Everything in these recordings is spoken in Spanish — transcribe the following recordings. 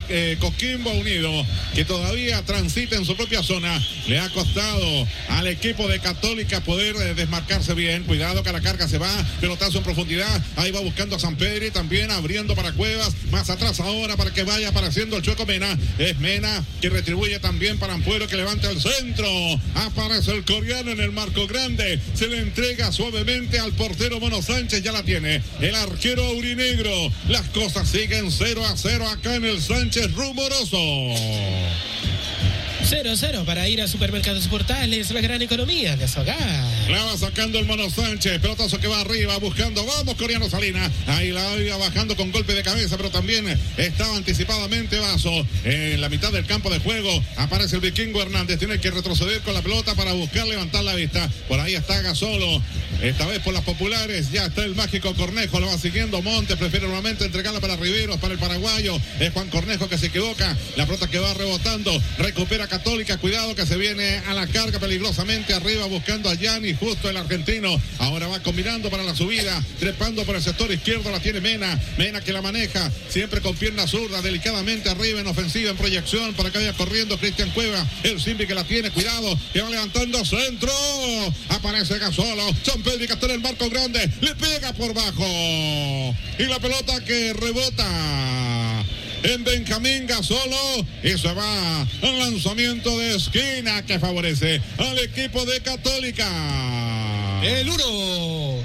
Coquimbo Unido, que todavía transita en su propia zona. Le ha costado al equipo de Católica poder desmarcarse bien. Cuidado que la carga se va, pelotazo en profundidad. Ahí va buscando a San Pedro y también abriendo para Cuevas. Más atrás ahora para que vaya apareciendo el Chueco Mena. Es Mena que retribuye también para Ampuero, que levanta el centro. Aparece el coreano en el marco grande. Se le entrega suavemente al portero Mono Sánchez. Ya la tiene el arquero aurinegro. Las cosas siguen 0-0 acá en el Sánchez Rumoroso. 0-0 para ir a Supermercados Portales, la gran economía de su hogar. La va sacando el Mono Sánchez, pelotazo que va arriba, buscando, vamos Coreano Salina, ahí la iba bajando con golpe de cabeza, pero también estaba anticipadamente Vaso en la mitad del campo de juego. Aparece el Vikingo Hernández, tiene que retroceder con la pelota para buscar levantar la vista. Por ahí está Gasolo, esta vez por las populares, ya está el mágico Cornejo, lo va siguiendo Montes, prefiere nuevamente entregarla para Riveros, para el paraguayo, es Juan Cornejo que se equivoca, la pelota que va rebotando, recupera Católica, cuidado que se viene a la carga peligrosamente arriba buscando a Gianni, justo el argentino, ahora va combinando para la subida, trepando por el sector izquierdo, la tiene Mena que la maneja, siempre con pierna zurda, delicadamente arriba en ofensiva, en proyección, para que vaya corriendo Cristian Cueva, el Simbi que la tiene, cuidado, que va levantando centro, aparece Gasolo, San Pedro que está en el marco grande, le pega por bajo, y la pelota que rebota en Benjamín Gasolo y se va al lanzamiento de esquina que favorece al equipo de Católica. El 1.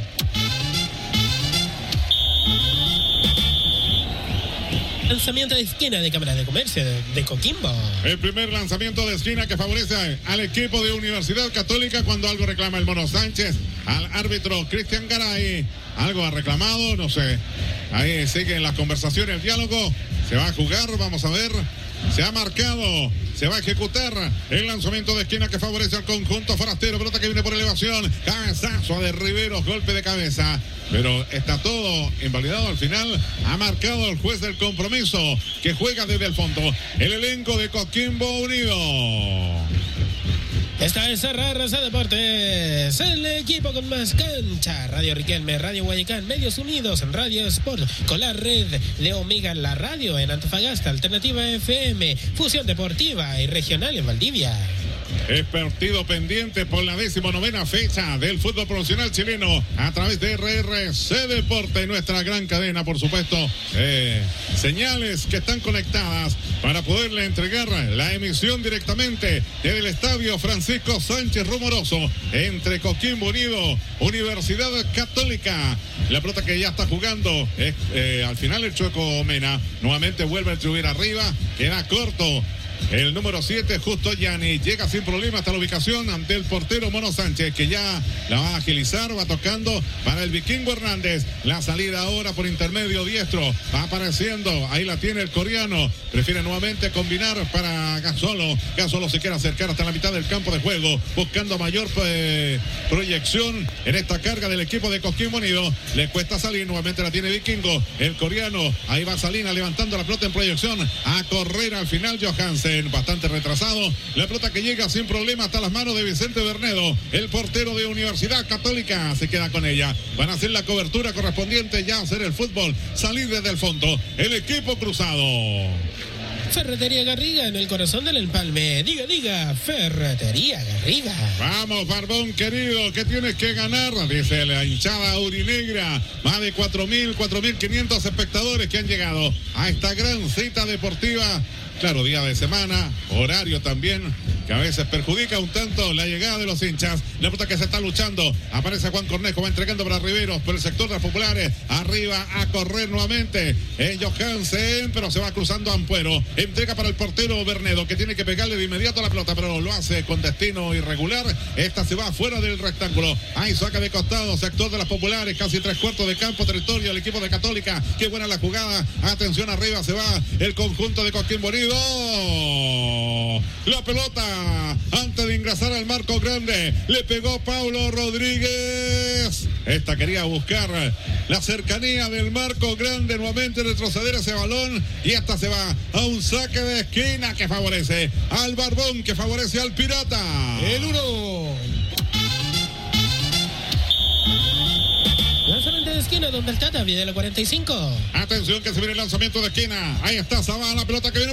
Lanzamiento de esquina de Cámara de Comercio de Coquimbo. El primer lanzamiento de esquina que favorece al equipo de Universidad Católica cuando algo reclama el Mono Sánchez al árbitro Cristian Garay. Algo ha reclamado, no sé. Ahí sigue la conversación, el diálogo. Se va a jugar, vamos a ver. Se ha marcado, se va a ejecutar el lanzamiento de esquina que favorece al conjunto forastero. Pelota que viene por elevación, cabezazo de Riveros, golpe de cabeza. Pero está todo invalidado al final. Ha marcado el juez del compromiso que juega desde el fondo. El elenco de Coquimbo Unido. Esta es RRC Deportes, el equipo con más cancha. Radio Riquelme, Radio Guayacán, Medios Unidos, Radio Sport, con la red de Omega, la radio en Antofagasta, Alternativa FM, Fusión Deportiva y Regional en Valdivia. Es partido pendiente por la 19ª fecha del fútbol profesional chileno a través de RRC Deporte, nuestra gran cadena, por supuesto. Señales que están conectadas para poderle entregar la emisión directamente desde el estadio Francisco Sánchez Rumoroso entre Coquimbo Unido, Universidad Católica. La pelota que ya está jugando al final el Chueco Mena nuevamente vuelve a subir arriba, queda corto. El número 7, Justo Gianni, llega sin problema hasta la ubicación ante el portero Mono Sánchez, que ya la va a agilizar, va tocando para el Vikingo Hernández. La salida ahora por intermedio diestro, va apareciendo, ahí la tiene el coreano, prefiere nuevamente combinar para Gasolo. Gasolo se quiere acercar hasta la mitad del campo de juego, buscando mayor proyección en esta carga del equipo de Coquimbo Unido. Le cuesta salir, nuevamente la tiene Vikingo, el coreano, ahí va Salina levantando la pelota en proyección, a correr al final Johansen. Bastante retrasado, la pelota que llega sin problema hasta las manos de Vicente Bernedo, el portero de Universidad Católica, se queda con ella, van a hacer la cobertura correspondiente, ya hacer el fútbol, salir desde el fondo, el equipo cruzado. Ferretería Garriga en el corazón del Empalme. Diga, Ferretería Garriga. Vamos, Barbón querido, ¿qué tienes que ganar? Dice la hinchada aurinegra. Más de 4.500 espectadores que han llegado a esta gran cita deportiva. Claro, día de semana, horario también, que a veces perjudica un tanto la llegada de los hinchas. La pelota que se está luchando, aparece Juan Cornejo, va entregando para Riveros, por el sector de las populares, arriba a correr nuevamente en Johansen, pero se va cruzando a Ampuero, entrega para el portero Bernedo, que tiene que pegarle de inmediato a la pelota, pero lo hace con destino irregular. Esta se va fuera del rectángulo, ahí saca de costado, sector de las populares, casi 3/4 de campo, territorio del equipo de Católica. Qué buena la jugada, atención arriba, se va el conjunto de Coquimbo Unido. La pelota antes de ingresar al marco grande le pegó Paulo Rodríguez. Esta quería buscar la cercanía del marco grande, nuevamente retroceder ese balón, y esta se va a un saque de esquina que favorece al Barbón, que favorece al Pirata. El 1. Lanzamiento de esquina donde el Tata viene la 45. Atención que se viene el lanzamiento de esquina. Ahí está Zabala, la pelota que viene